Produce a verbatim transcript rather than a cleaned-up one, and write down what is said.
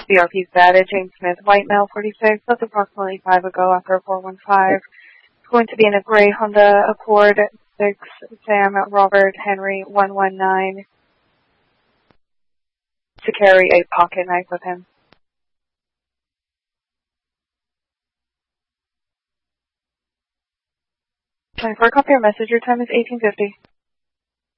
B R P's data, James Smith, white male, forty-six. That's approximately five ago after four one five. It's going to be in a gray Honda Accord, six Sam Robert Henry one one nine. To carry a pocket knife with him. twenty-four, copy your message. Your time is eighteen fifty.